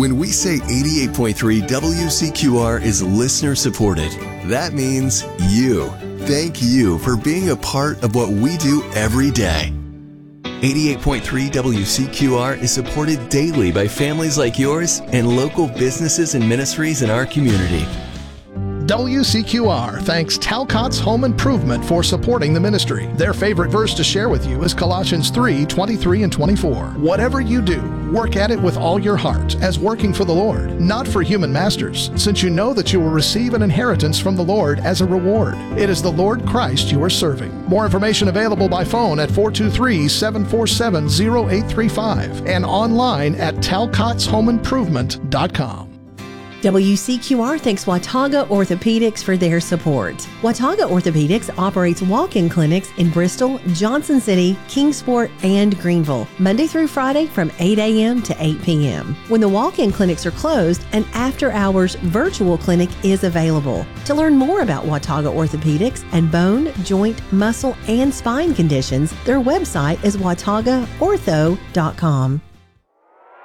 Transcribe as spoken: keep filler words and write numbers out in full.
When we say eighty-eight point three W C Q R is listener supported, that means you. Thank you for being a part of what we do every day. eighty-eight point three W C Q R is supported daily by families like yours and local businesses and ministries in our community. W C Q R thanks Talcott's Home Improvement for supporting the ministry. Their favorite verse to share with you is Colossians three, twenty-three and twenty-four. Whatever you do, work at it with all your heart, as working for the Lord, not for human masters, since you know that you will receive an inheritance from the Lord as a reward. It is the Lord Christ you are serving. More information available by phone at four two three, seven four seven, zero eight three five and online at talcotts home improvement dot com. W C Q R thanks Watauga Orthopedics for their support. Watauga Orthopedics operates walk-in clinics in Bristol, Johnson City, Kingsport, and Greenville, Monday through Friday from eight a.m. to eight p.m. When the walk-in clinics are closed, an after-hours virtual clinic is available. To learn more about Watauga Orthopedics and bone, joint, muscle, and spine conditions, their website is watauga ortho dot com.